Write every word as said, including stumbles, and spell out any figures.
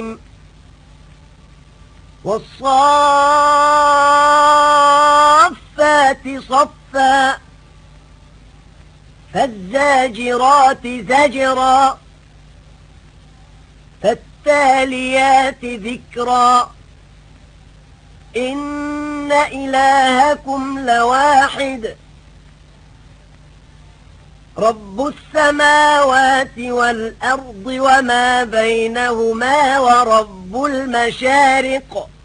والصافات صفا فالزاجرات زجرا فالتاليات ذكرا إن إلهكم لواحد رب السماوات والأرض وما بينهما ورب المشارق